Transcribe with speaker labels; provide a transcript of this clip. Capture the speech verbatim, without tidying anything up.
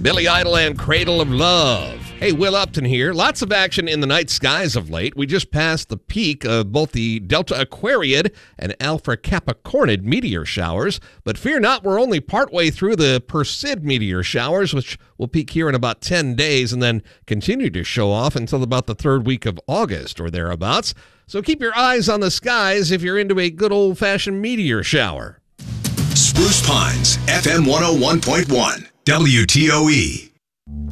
Speaker 1: Billy Idol and Cradle of Love. Hey, Will Upton here. Lots of action in the night skies of late. We just passed the peak of both the Delta Aquariid and Alpha Capricornid meteor showers. But fear not, we're only partway through the Perseid meteor showers, which will peak here in about ten days and then continue to show off until about the third week of August or thereabouts. So keep your eyes on the skies if you're into a good old-fashioned meteor shower.
Speaker 2: Spruce Pines, F M one oh one point one, W T O E.